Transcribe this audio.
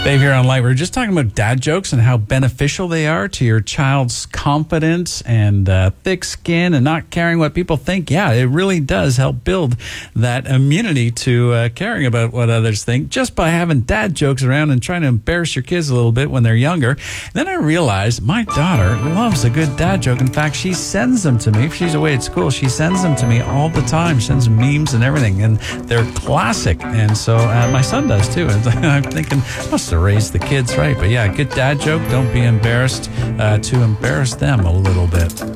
Dave here on Light. We're just talking about dad jokes and how beneficial they are to your child's confidence and thick skin and not caring what people think. Yeah, it really does help build that immunity to caring about what others think just by having dad jokes around and trying to embarrass your kids a little bit when they're younger. Then I realized my daughter loves a good dad joke. In fact, she sends them to me. If she's away at school, she sends them to me all the time. She sends memes and everything, and they're classic. And so my son does too. And I'm thinking, must have raised the kids right. But yeah, good dad joke. Don't be embarrassed to embarrass them a little bit.